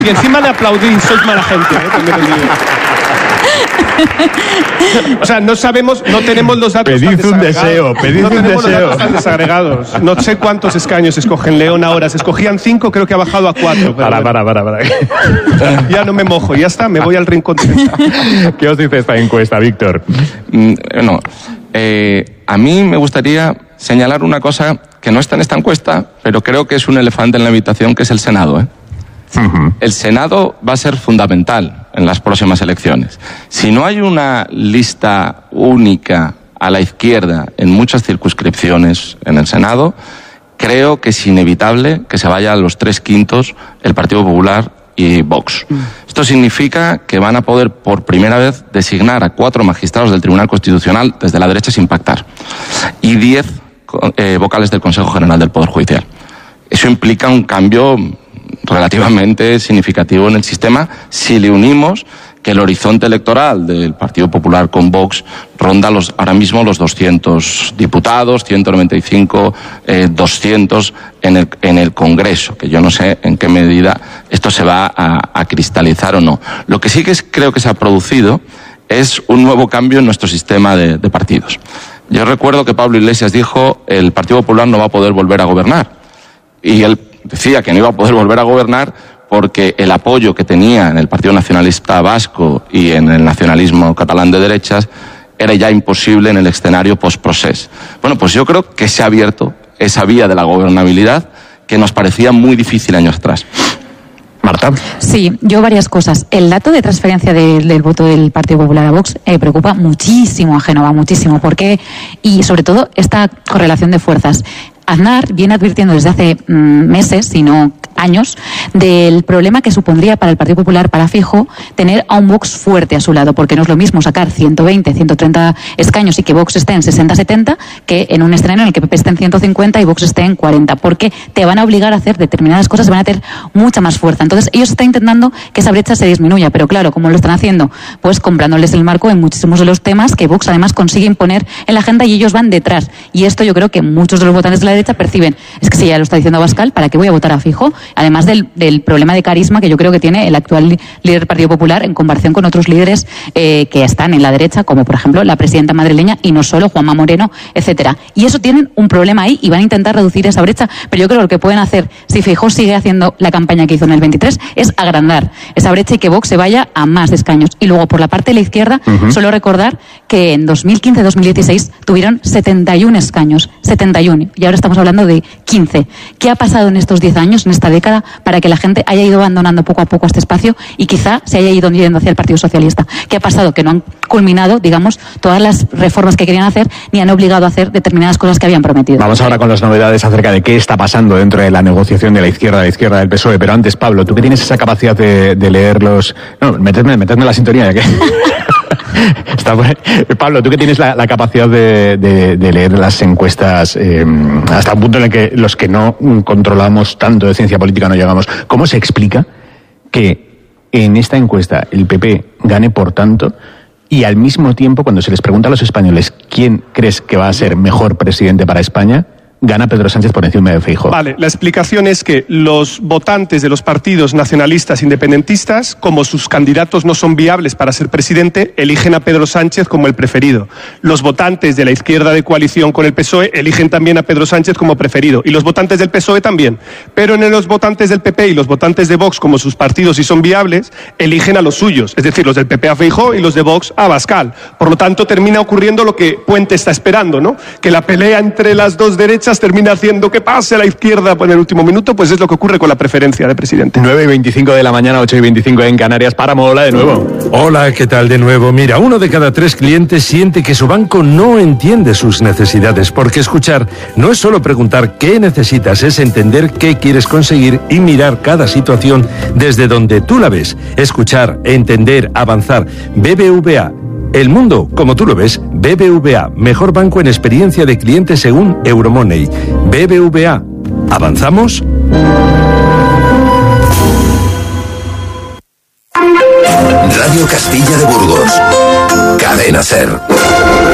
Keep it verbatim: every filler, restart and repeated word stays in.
Y encima le aplaudís, sois mala gente, ¿eh? También os digo. O sea, no sabemos, no tenemos los datos. Pedid un deseo, pedid no un tenemos deseo. los datos tan desagregados. No sé cuántos escaños escogen León ahora. Se escogían cinco, creo que ha bajado a cuatro. Pero Para, bueno. para, para, para. Ya no me mojo, ya está, me voy al rincón. ¿Qué os dice esta encuesta, Víctor? Mm, no, eh, a mí me gustaría señalar una cosa que no está en esta encuesta, pero creo que es un elefante en la habitación, que es el Senado, ¿eh? Uh-huh. El Senado va a ser fundamental en las próximas elecciones. Si no hay una lista única a la izquierda en muchas circunscripciones en el Senado, creo que es inevitable que se vaya a los tres quintos el Partido Popular y Vox. Mm. Esto significa que van a poder por primera vez designar a cuatro magistrados del Tribunal Constitucional desde la derecha sin pactar y diez eh, vocales del Consejo General del Poder Judicial. Eso implica un cambio relativamente significativo en el sistema si le unimos que el horizonte electoral del Partido Popular con Vox ronda los, ahora mismo los doscientos diputados, ciento noventa y cinco, eh, doscientos en el, en el Congreso, que yo no sé en qué medida esto se va a, a cristalizar o no. Lo que sí que es, creo que se ha producido es un nuevo cambio en nuestro sistema de, de partidos. Yo recuerdo que Pablo Iglesias dijo el Partido Popular no va a poder volver a gobernar. Y él decía que no iba a poder volver a gobernar porque el apoyo que tenía en el Partido Nacionalista Vasco y en el nacionalismo catalán de derechas era ya imposible en el escenario post-procés. Bueno, pues yo creo que se ha abierto esa vía de la gobernabilidad que nos parecía muy difícil años atrás. Marta. Sí, yo varias cosas. El dato de transferencia de, del voto del Partido Popular a Vox eh, preocupa muchísimo a Génova, muchísimo. ¿Por qué? Y sobre todo esta correlación de fuerzas. Aznar viene advirtiendo desde hace mm, meses, si no años, del problema que supondría para el Partido Popular, para Feijóo, tener a un Vox fuerte a su lado, porque no es lo mismo sacar ciento veinte, ciento treinta escaños y que Vox esté en sesenta, setenta, que en un escenario en el que P P esté en ciento cincuenta y Vox esté en cuarenta, porque te van a obligar a hacer determinadas cosas, van a tener mucha más fuerza. Entonces, ellos están intentando que esa brecha se disminuya, pero claro, ¿cómo lo están haciendo? Pues comprándoles el marco en muchísimos de los temas que Vox además consigue imponer en la agenda y ellos van detrás. Y esto yo creo que muchos de los votantes de la derecha perciben, es que si ya lo está diciendo Abascal, ¿para qué voy a votar a Feijóo? Además del, del problema de carisma que yo creo que tiene el actual líder del Partido Popular en comparación con otros líderes eh, que están en la derecha, como por ejemplo la presidenta madrileña y no solo, Juanma Moreno, etcétera. Y eso tienen un problema ahí y van a intentar reducir esa brecha, pero yo creo que lo que pueden hacer, si Feijóo sigue haciendo la campaña que hizo en el veintitrés, es agrandar esa brecha y que Vox se vaya a más escaños. Y luego por la parte de la izquierda, uh-huh. solo recordar que en dos mil quince dos mil dieciséis tuvieron setenta y uno escaños, setenta y uno, y ahora estamos hablando de quince. ¿Qué ha pasado en estos diez años, en esta década, para que la gente haya ido abandonando poco a poco este espacio y quizá se haya ido yendo hacia el Partido Socialista? ¿Qué ha pasado? Que no han culminado, digamos, todas las reformas que querían hacer ni han obligado a hacer determinadas cosas que habían prometido. Vamos ahora con las novedades acerca de qué está pasando dentro de la negociación de la izquierda, de la izquierda del P S O E. Pero antes, Pablo, tú que tienes esa capacidad de, de leer los... No, metedme, metedme la sintonía, ya que... Está por... Pablo, tú que tienes la, la capacidad de, de, de leer las encuestas eh, hasta un punto en el que los que no controlamos tanto de ciencia política no llegamos, ¿cómo se explica que en esta encuesta el P P gane por tanto y al mismo tiempo cuando se les pregunta a los españoles quién crees que va a ser mejor presidente para España, gana Pedro Sánchez por encima de Feijóo? Vale, la explicación es que los votantes de los partidos nacionalistas independentistas, como sus candidatos no son viables para ser presidente, eligen a Pedro Sánchez como el preferido. Los votantes de la izquierda de coalición con el P S O E eligen también a Pedro Sánchez como preferido. Y los votantes del P S O E también. Pero en los votantes del P P y los votantes de Vox, como sus partidos sí son viables, eligen a los suyos. Es decir, los del P P a Feijóo y los de Vox a Abascal. Por lo tanto, termina ocurriendo lo que Puente está esperando, ¿no? Que la pelea entre las dos derechas termina haciendo que pase a la izquierda en el último minuto, pues es lo que ocurre con la preferencia de presidente. nueve y veinticinco de la mañana, ocho y veinticinco en Canarias. Páramo, hola de nuevo. Hola, ¿qué tal de nuevo? Mira, uno de cada tres clientes siente que su banco no entiende sus necesidades, porque escuchar no es solo preguntar qué necesitas, es entender qué quieres conseguir y mirar cada situación desde donde tú la ves. Escuchar, entender, avanzar. B B V A. El mundo, como tú lo ves, B B V A, mejor banco en experiencia de cliente según Euromoney. B B V A. ¿Avanzamos? Radio Castilla de Burgos. Cadena SER.